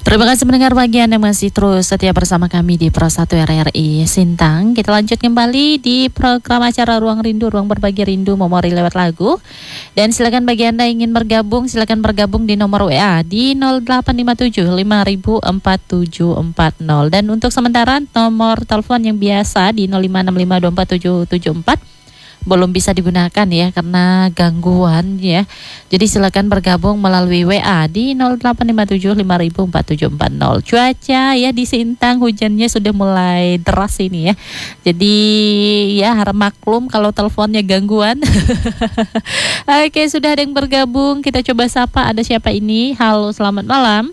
Terima kasih mendengar pagi Anda masih terus setia bersama kami di Pro 1 RRI Sintang. Kita lanjut kembali di program acara Ruang Rindu, Ruang Berbagi Rindu Memori lewat lagu. Dan silakan bagi Anda ingin bergabung, silakan bergabung di nomor WA di 0857 504740. Dan untuk sementara nomor telepon yang biasa di 0565247774 belum bisa digunakan ya karena gangguan ya. Jadi silakan bergabung melalui WA di 0857 504740. Cuaca ya di Sintang hujannya sudah mulai deras ini ya. Jadi ya harap maklum kalau teleponnya gangguan. Oke, sudah ada yang bergabung. Kita coba sapa, ada siapa ini? Halo, selamat malam.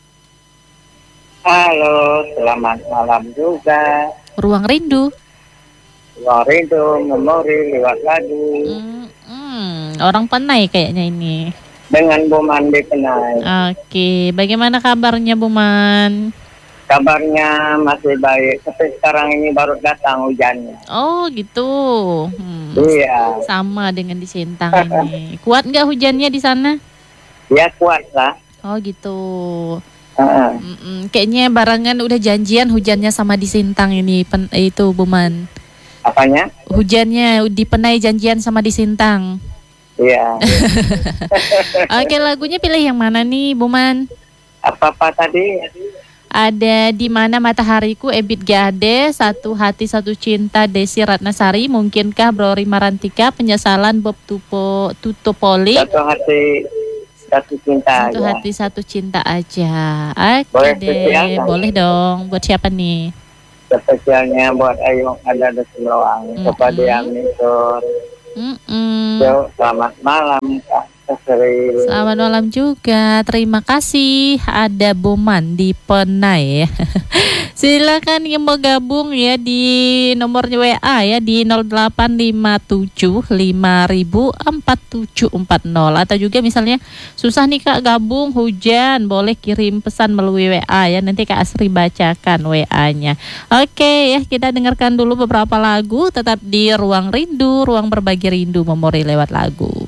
Halo, selamat malam juga. Ruang Rindu. Ruang Rindu Memori lewat lagu. Orang Penai kayaknya ini. Dengan Buman di Penai. Oke, bagaimana kabarnya Buman? Kabarnya masih baik, tapi sekarang ini baru datang hujannya. Oh gitu. Iya. Sama dengan di Sintang ini. Kuat nggak hujannya di sana? Ya kuat lah. Oh gitu. Kayaknya barangan udah janjian hujannya sama di Sintang ini itu Buman. Apanya? Hujannya di Penai janjian sama di Sintang. Iya. Oke, lagunya pilih yang mana nih Buman? Apa tadi? Ada Di Mana Matahariku, Ebit Gade, Satu Hati Satu Cinta, Desi Ratnasari, Mungkinkah Brori Marantika, Penyesalan Bob Tutupoli. Satu hati satu cinta Satu aja. Hati Satu Cinta aja. Oke Boleh deh, spesial, kan? boleh dong. Buat siapa nih? Spesialnya buat Ayung ada di Semarang. Kepada yang itu. Selamat malam Kak Sri. Selamat malam juga. Terima kasih. Ada Buman di Penai ya. Silakan yang mau gabung ya di nomor WA ya di 0857 504740 atau juga misalnya susah nih Kak gabung hujan, boleh kirim pesan melalui WA ya, nanti Kak Asri bacakan WA-nya. Oke ya, kita dengarkan dulu beberapa lagu, tetap di Ruang Rindu, Ruang Berbagi Rindu Memori lewat lagu.